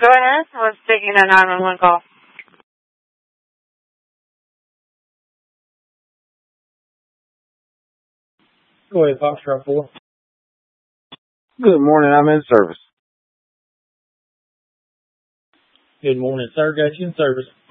Go ahead. I was taking a 911 call. Go ahead, Foxtrot 4. Good morning. I'm in service. Good morning, sir. Got you in service.